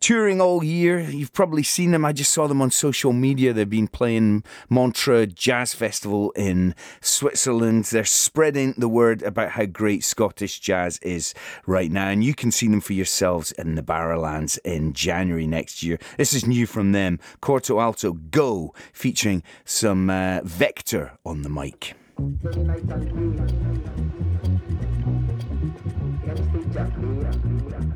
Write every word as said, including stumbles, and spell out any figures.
touring all year. You've probably seen them. I just saw them on social media. They've been playing Montreux Jazz Festival in Switzerland. They're spreading the word about how great Scottish jazz is right now. And you can see them for yourselves in the Barrowlands in January next year. This is new from them. Corto Alto Go, featuring some uh, Vector on the mic. Can